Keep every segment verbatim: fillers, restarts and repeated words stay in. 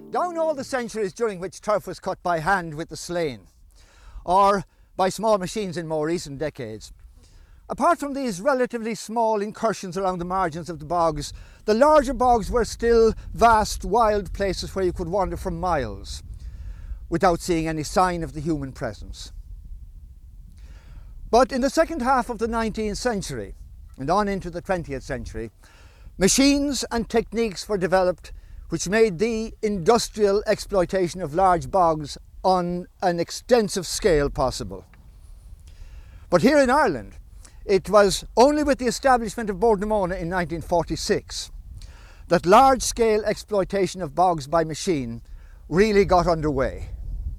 Down all the centuries during which turf was cut by hand with the slaan, or by small machines in more recent decades, apart from these relatively small incursions around the margins of the bogs, the larger bogs were still vast, wild places where you could wander for miles without seeing any sign of the human presence. But in the second half of the nineteenth century and on into the twentieth century, machines and techniques were developed which made the industrial exploitation of large bogs on an extensive scale possible. But here in Ireland, it was only with the establishment of Bord-na-Móna in nineteen forty-six that large-scale exploitation of bogs by machine really got underway.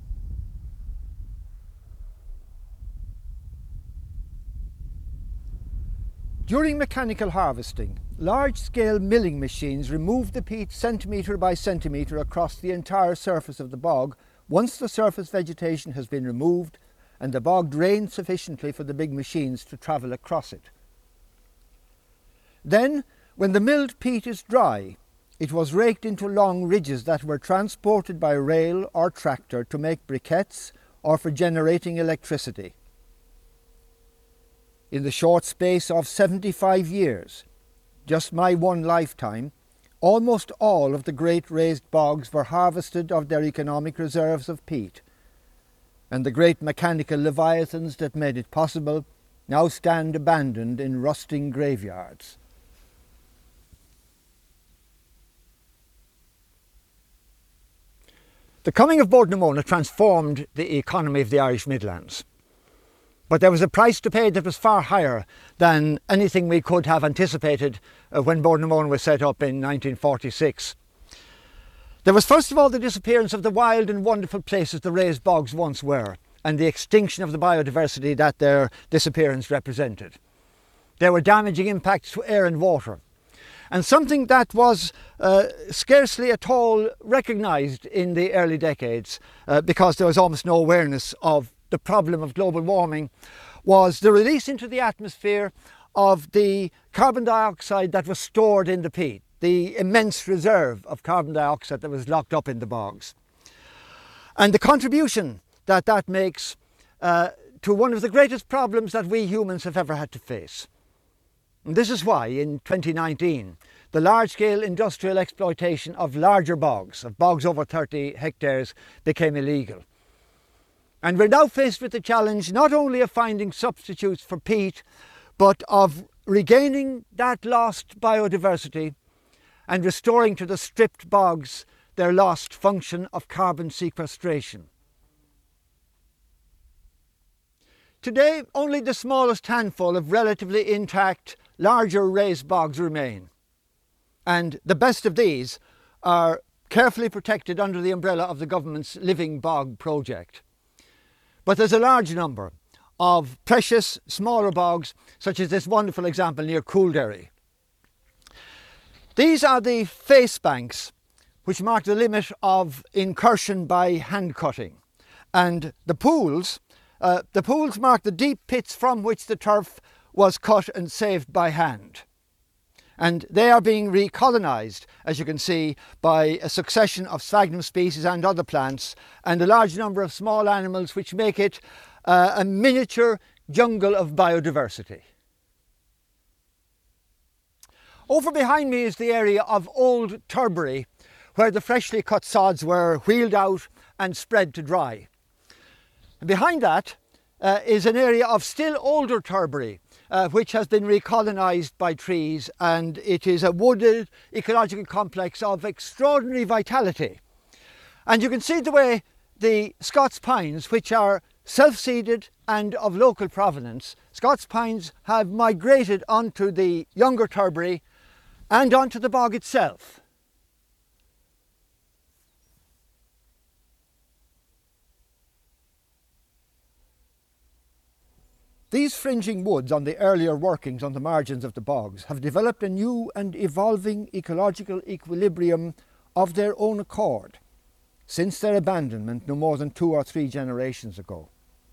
During mechanical harvesting, large-scale milling machines removed the peat centimetre by centimetre across the entire surface of the bog once the surface vegetation has been removed and the bog drained sufficiently for the big machines to travel across it. Then, when the milled peat is dry, it was raked into long ridges that were transported by rail or tractor to make briquettes or for generating electricity. In the short space of seventy-five years, just my one lifetime, almost all of the great raised bogs were harvested of their economic reserves of peat, and the great mechanical leviathans that made it possible now stand abandoned in rusting graveyards. The coming of Bord-na-Móna transformed the economy of the Irish Midlands. But there was a price to pay that was far higher than anything we could have anticipated uh, when Bord-na-Móna was set up in nineteen forty-six. There was first of all the disappearance of the wild and wonderful places the raised bogs once were, and the extinction of the biodiversity that their disappearance represented. There were damaging impacts to air and water, and something that was uh, scarcely at all recognised in the early decades, uh, because there was almost no awareness of the problem of global warming, was the release into the atmosphere of the carbon dioxide that was stored in the peat, the immense reserve of carbon dioxide that was locked up in the bogs. And the contribution that that makes uh, to one of the greatest problems that we humans have ever had to face. And this is why in twenty nineteen, the large-scale industrial exploitation of larger bogs, of bogs over thirty hectares, became illegal. And we're now faced with the challenge not only of finding substitutes for peat, but of regaining that lost biodiversity and restoring to the stripped bogs their lost function of carbon sequestration. Today, only the smallest handful of relatively intact, larger raised bogs remain. And the best of these are carefully protected under the umbrella of the government's Living Bog project. But there's a large number of precious smaller bogs, such as this wonderful example near Coolderry. These are the face banks which mark the limit of incursion by hand cutting, and the pools, uh, the pools mark the deep pits from which the turf was cut and saved by hand. And they are being recolonised, as you can see, by a succession of sphagnum species and other plants, and a large number of small animals, which make it uh, a miniature jungle of biodiversity. Over behind me is the area of Old Turberry, where the freshly cut sods were wheeled out and spread to dry. And behind that uh, is an area of still older Turberry, Uh, which has been recolonised by trees, and it is a wooded ecological complex of extraordinary vitality. And you can see the way the Scots pines, which are self-seeded and of local provenance, Scots pines have migrated onto the younger Turberry and onto the bog itself. These fringing woods on the earlier workings on the margins of the bogs have developed a new and evolving ecological equilibrium of their own accord since their abandonment no more than two or three generations ago.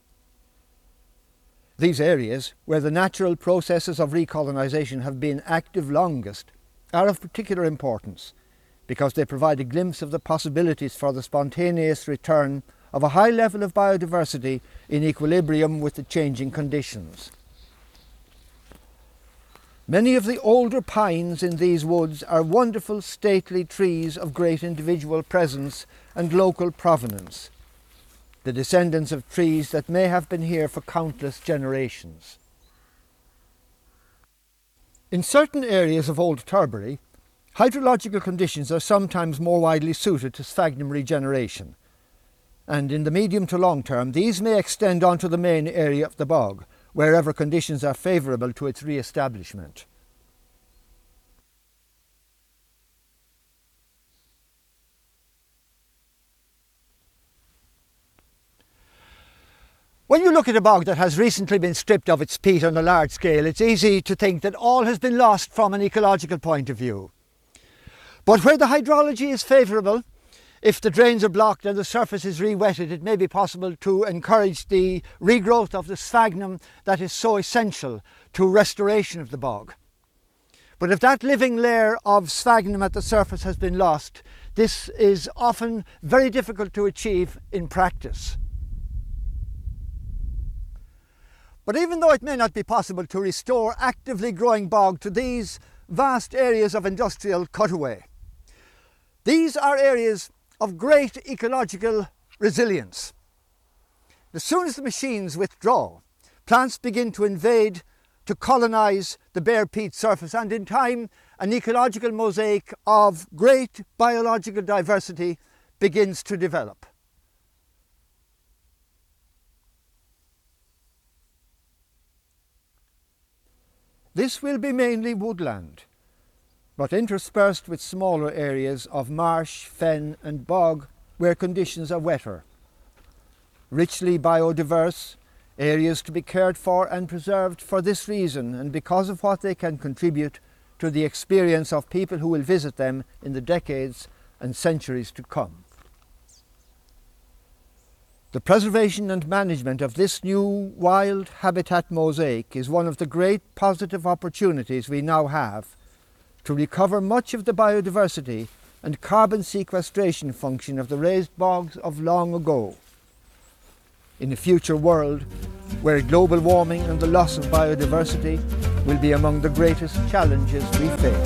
These areas, where the natural processes of recolonisation have been active longest, are of particular importance because they provide a glimpse of the possibilities for the spontaneous return of a high level of biodiversity in equilibrium with the changing conditions. Many of the older pines in these woods are wonderful stately trees of great individual presence and local provenance, the descendants of trees that may have been here for countless generations. In certain areas of Old Turberry, hydrological conditions are sometimes more widely suited to sphagnum regeneration, and in the medium to long term these may extend onto the main area of the bog, wherever conditions are favourable to its re-establishment. When you look at a bog that has recently been stripped of its peat on a large scale, it's easy to think that all has been lost from an ecological point of view. But where the hydrology is favourable, if the drains are blocked and the surface is re-wetted, it may be possible to encourage the regrowth of the sphagnum that is so essential to restoration of the bog. But if that living layer of sphagnum at the surface has been lost, this is often very difficult to achieve in practice. But even though it may not be possible to restore actively growing bog to these vast areas of industrial cutaway, these are areas of great ecological resilience. As soon as the machines withdraw, plants begin to invade, to colonise the bare peat surface, and in time an ecological mosaic of great biological diversity begins to develop. This will be mainly woodland, but interspersed with smaller areas of marsh, fen and bog where conditions are wetter. Richly biodiverse, areas to be cared for and preserved for this reason and because of what they can contribute to the experience of people who will visit them in the decades and centuries to come. The preservation and management of this new wild habitat mosaic is one of the great positive opportunities we now have to recover much of the biodiversity and carbon sequestration function of the raised bogs of long ago. In a future world where global warming and the loss of biodiversity will be among the greatest challenges we face.